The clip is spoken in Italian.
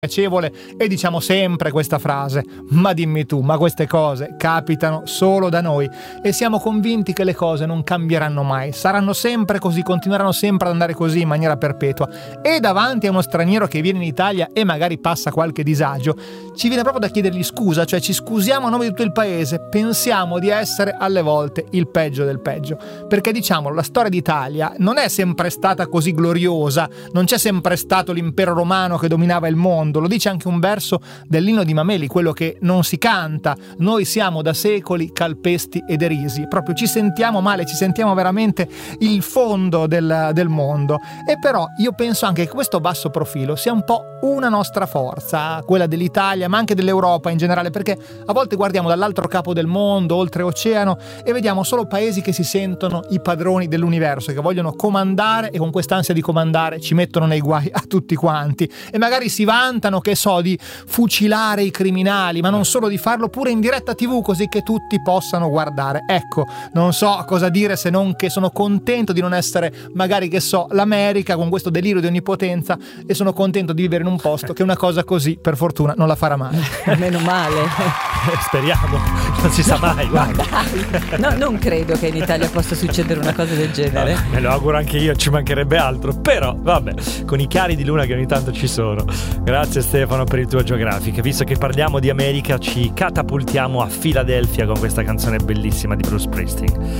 piacevole e diciamo sempre questa frase: ma dimmi tu, ma queste cose capitano solo da noi, e siamo convinti che le cose non cambieranno mai, saranno sempre così, continueranno sempre ad andare così in maniera perpetua. E davanti a uno straniero che viene in Italia e magari passa qualche disagio, ci viene proprio da chiedergli scusa, cioè ci scusiamo a nome di tutto il paese. Pensiamo di essere alle volte il peggio del peggio, perché diciamolo, la storia d'Italia non è sempre stata così gloriosa, non c'è sempre stato l'impero romano che dominava il mondo. Lo dice anche un verso dell'inno di Mameli, quello che non si canta: noi siamo da secoli calpesti e derisi. Proprio ci sentiamo male, ci sentiamo veramente il fondo del mondo. E però io penso anche che questo basso profilo sia un po' una nostra forza, quella dell'Italia ma anche dell'Europa in generale, perché a volte guardiamo dall'altro capo del mondo, oltreoceano, e vediamo solo paesi che si sentono i padroni dell'universo, che vogliono comandare, e con quest'ansia di comandare ci mettono nei guai a tutti quanti, e magari si vantano, che so, di fucilare i criminali, ma non solo, di farlo pure in diretta TV così che tutti possano guardare. Ecco, non so cosa dire se non che sono contento di non essere magari, che so, l'America con questo delirio di onnipotenza, e sono contento di vivere in un posto che una cosa così per fortuna non la farà mai. Meno male. Speriamo, non si sa mai, guarda. No, non credo che in Italia possa succedere una cosa del genere. Me lo auguro anche io, ci mancherebbe altro, però vabbè, con i chiari di luna che ogni tanto ci sono. Grazie Stefano per il tuo Geographic. Visto che parliamo di America, ci catapultiamo a Filadelfia con questa canzone bellissima di Bruce Springsteen.